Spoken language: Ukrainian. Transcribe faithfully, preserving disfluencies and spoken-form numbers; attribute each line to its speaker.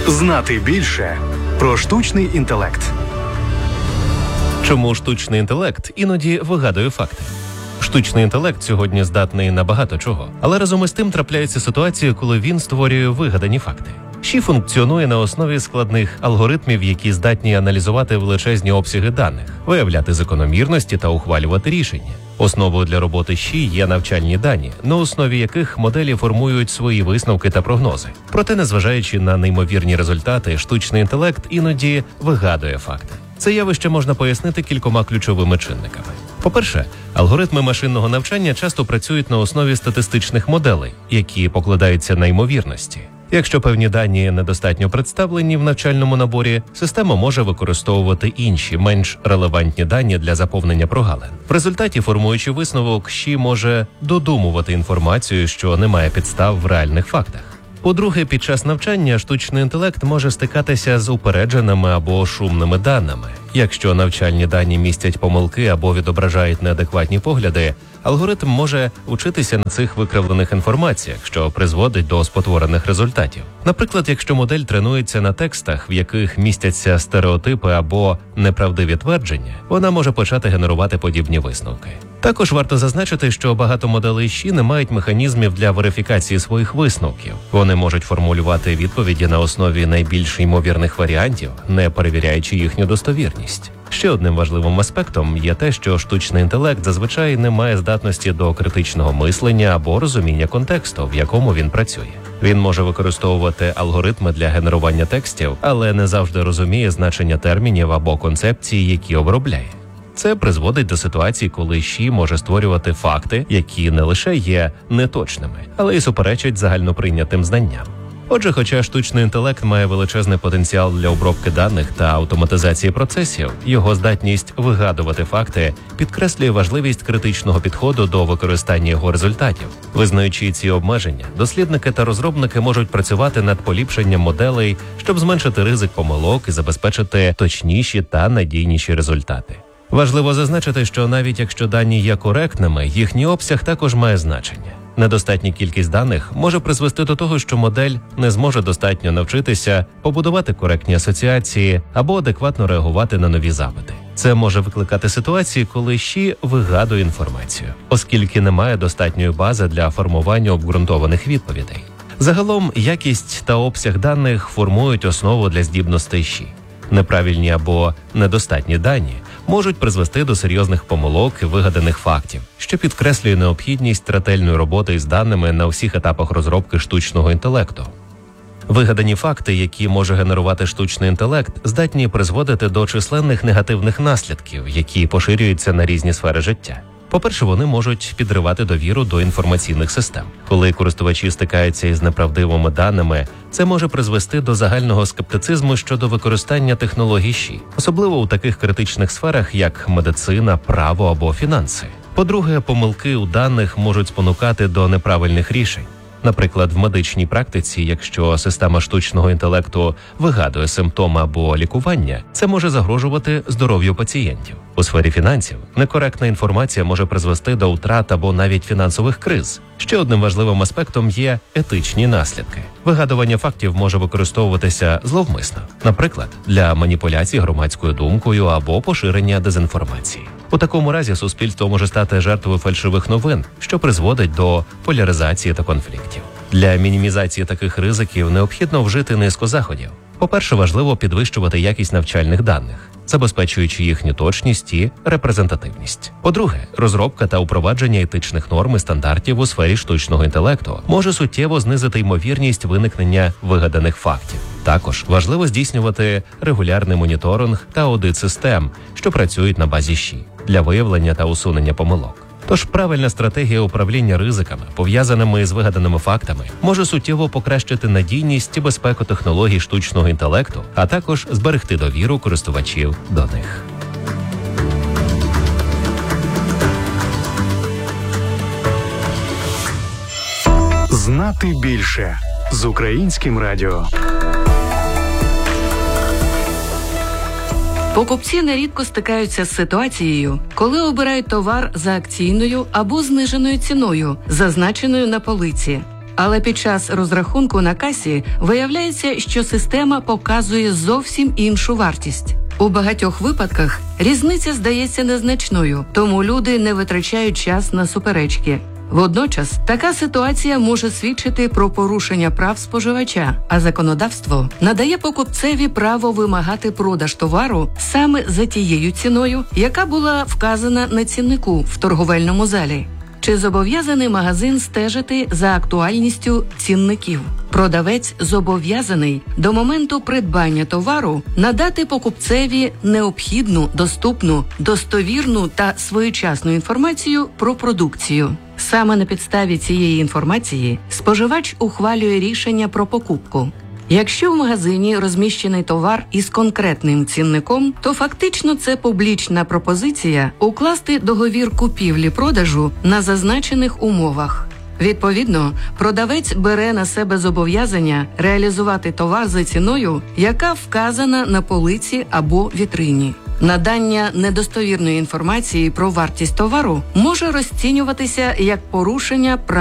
Speaker 1: Знати більше про штучний інтелект.
Speaker 2: Чому штучний інтелект іноді вигадує факти? Штучний інтелект сьогодні здатний на багато чого, але разом із тим трапляються ситуації, коли він створює вигадані факти. Ші функціонує на основі складних алгоритмів, які здатні аналізувати величезні обсяги даних, виявляти закономірності та ухвалювати рішення. Основою для роботи Ші є навчальні дані, на основі яких моделі формують свої висновки та прогнози. Проте, незважаючи на неймовірні результати, штучний інтелект іноді вигадує факти. Це явище можна пояснити кількома ключовими чинниками. По-перше, алгоритми машинного навчання часто працюють на основі статистичних моделей, які покладаються на ймовірності. Якщо певні дані недостатньо представлені в навчальному наборі, система може використовувати інші, менш релевантні дані для заповнення прогалин. В результаті, формуючи висновок, Ші може додумувати інформацію, що не має підстав в реальних фактах. По-друге, під час навчання штучний інтелект може стикатися з упередженими або шумними даними. Якщо навчальні дані містять помилки або відображають неадекватні погляди, алгоритм може вчитися на цих викривлених інформаціях, що призводить до спотворених результатів. Наприклад, якщо модель тренується на текстах, в яких містяться стереотипи або неправдиві твердження, вона може почати генерувати подібні висновки. Також варто зазначити, що багато моделей Ші не мають механізмів для верифікації своїх висновків. Вони можуть формулювати відповіді на основі найбільш ймовірних варіантів, не перевіряючи їхню достовірність. Ще одним важливим аспектом є те, що штучний інтелект зазвичай не має здатності до критичного мислення або розуміння контексту, в якому він працює. Він може використовувати алгоритми для генерування текстів, але не завжди розуміє значення термінів або концепцій, які обробляє. Це призводить до ситуації, коли Ші може створювати факти, які не лише є неточними, але й суперечать загальноприйнятим знанням. Отже, хоча штучний інтелект має величезний потенціал для обробки даних та автоматизації процесів, його здатність вигадувати факти підкреслює важливість критичного підходу до використання його результатів. Визнаючи ці обмеження, дослідники та розробники можуть працювати над поліпшенням моделей, щоб зменшити ризик помилок і забезпечити точніші та надійніші результати. Важливо зазначити, що навіть якщо дані є коректними, їхній обсяг також має значення. Недостатня кількість даних може призвести до того, що модель не зможе достатньо навчитися побудувати коректні асоціації або адекватно реагувати на нові запити. Це може викликати ситуації, коли Ші вигадує інформацію, оскільки немає достатньої бази для формування обґрунтованих відповідей. Загалом, якість та обсяг даних формують основу для здібностей Ші. Неправильні або недостатні дані можуть призвести до серйозних помилок і вигаданих фактів, що підкреслює необхідність ретельної роботи із даними на всіх етапах розробки штучного інтелекту. Вигадані факти, які може генерувати штучний інтелект, здатні призводити до численних негативних наслідків, які поширюються на різні сфери життя. По-перше, вони можуть підривати довіру до інформаційних систем. Коли користувачі стикаються із неправдивими даними, це може призвести до загального скептицизму щодо використання технологій Ші, особливо у таких критичних сферах, як медицина, право або фінанси. По-друге, помилки у даних можуть спонукати до неправильних рішень. Наприклад, в медичній практиці, якщо система штучного інтелекту вигадує симптоми або лікування, це може загрожувати здоров'ю пацієнтів. У сфері фінансів некоректна інформація може призвести до втрат або навіть фінансових криз. Ще одним важливим аспектом є етичні наслідки. Вигадування фактів може використовуватися зловмисно, наприклад, для маніпуляцій громадською думкою або поширення дезінформації. У такому разі суспільство може стати жертвою фальшивих новин, що призводить до поляризації та конфліктів. Для мінімізації таких ризиків необхідно вжити низку заходів. По-перше, важливо підвищувати якість навчальних даних, забезпечуючи їхню точність і репрезентативність. По-друге, розробка та упровадження етичних норм і стандартів у сфері штучного інтелекту може суттєво знизити ймовірність виникнення вигаданих фактів. Також важливо здійснювати регулярний моніторинг та аудит систем, що працюють на базі Ші, для виявлення та усунення помилок. Тож правильна стратегія управління ризиками, пов'язаними з вигаданими фактами, може суттєво покращити надійність і безпеку технологій штучного інтелекту, а також зберегти довіру користувачів до них.
Speaker 1: Знати більше з Українським радіо.
Speaker 3: Покупці нерідко стикаються з ситуацією, коли обирають товар за акційною або зниженою ціною, зазначеною на полиці. Але під час розрахунку на касі виявляється, що система показує зовсім іншу вартість. У багатьох випадках різниця здається незначною, тому люди не витрачають час на суперечки. Водночас, така ситуація може свідчити про порушення прав споживача, а законодавство надає покупцеві право вимагати продаж товару саме за тією ціною, яка була вказана на ціннику в торговельному залі. Чи зобов'язаний магазин стежити за актуальністю цінників? Продавець зобов'язаний до моменту придбання товару надати покупцеві необхідну, доступну, достовірну та своєчасну інформацію про продукцію. Саме на підставі цієї інформації споживач ухвалює рішення про покупку. Якщо в магазині розміщений товар із конкретним цінником, то фактично це публічна пропозиція укласти договір купівлі-продажу на зазначених умовах. Відповідно, продавець бере на себе зобов'язання реалізувати товар за ціною, яка вказана на полиці або вітрині. Надання недостовірної інформації про вартість товару може розцінюватися як порушення прав